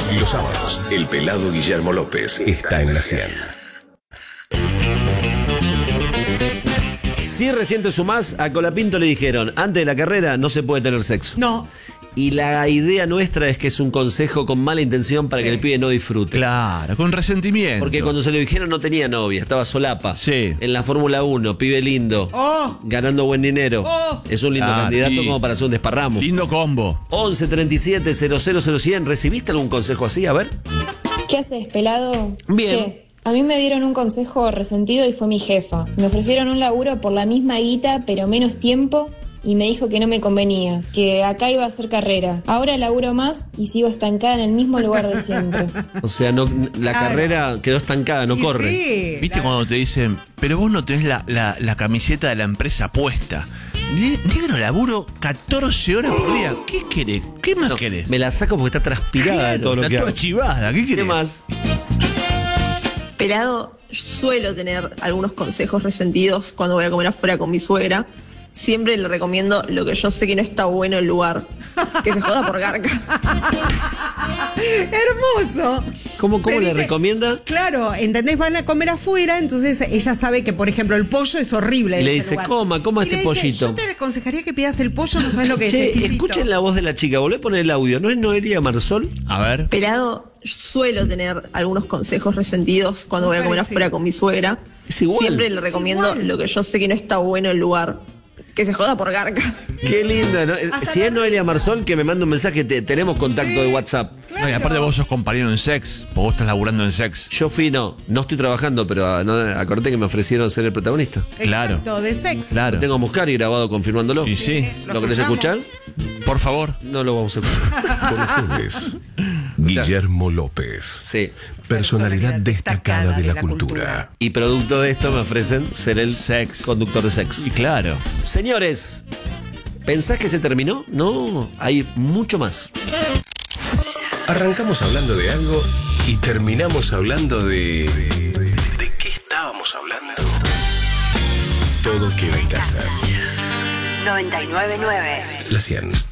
Los sábados, el pelado Guillermo López está en la 100. Si recién te sumás, a Colapinto le dijeron, antes de la carrera no se puede tener sexo. No. Y la idea nuestra es que es un consejo con mala intención para Sí. que el pibe no disfrute. Claro, con resentimiento. Porque cuando se lo dijeron no tenía novia, estaba solapa. Sí. En la Fórmula 1, pibe lindo. Oh. Ganando buen dinero. Oh. Es un lindo Claro, candidato y- como para hacer un desparramo. Lindo combo. 11 37 000 100. ¿Recibiste algún consejo así? A ver. ¿Qué haces, pelado? Bien. Che, a mí me dieron un consejo resentido y fue mi jefa. Me ofrecieron un laburo por la misma guita, pero menos tiempo, y me dijo que no me convenía, que acá iba a hacer carrera. Ahora laburo más y sigo estancada en el mismo lugar de siempre. O sea, no, la Claro. carrera quedó estancada, no Y corre. sí, ¿Viste cuando te dicen, pero vos no tenés la camiseta de la empresa puesta? Negro, laburo 14 horas por día. ¿Qué querés? ¿Qué más No, querés? me la saco porque está transpirada de todo lo Está que toda hago. chivada. ¿Qué ¿Qué querés? más? Pelado, suelo tener algunos consejos resentidos cuando voy a comer afuera con mi suegra. Siempre le recomiendo lo que yo sé que no está bueno el lugar. Que se joda por garca. hermoso. ¿Cómo le Pediste- recomienda? Claro, ¿entendés? Van a comer afuera, entonces ella sabe que, por ejemplo, el pollo es horrible. Y en le ese dice, lugar. coma Y este le dice, pollito. yo te aconsejaría que pidas el pollo, no sabes lo que es. Che, exquisito. escuchen la voz de la chica. Volvé a poner el audio. ¿No es Noelia Marsol? A ver. Pelado, suelo tener algunos consejos resentidos cuando voy a comer Parecido. afuera con mi suegra. Es igual. Siempre le recomiendo igual. lo que yo sé que no está bueno el lugar. Que se joda por garca. Qué linda, ¿no? Hasta Si la es Noelia risa. Marsol, que me manda un mensaje, tenemos contacto de WhatsApp. Claro. No, y aparte vos sos compañero en sex, porque vos estás laburando en sex. Yo fui, no estoy trabajando, pero no, acordé que me ofrecieron ser el protagonista. Claro. Exacto, de sex. Claro. Lo tengo a Muscari grabado confirmándolo. Y sí. ¿Lo querés escuchamos. escuchar? Por favor. No lo vamos a escuchar. Por jueves, Guillermo López. Sí. Personalidad destacada de la cultura. Y producto de esto me ofrecen ser el Sex. conductor de sex. Y claro. Señores, ¿pensás que se terminó? No, hay mucho más. Arrancamos hablando de algo y terminamos hablando de... ¿De qué estábamos hablando? Todo queda en casa. 99.9. La 100.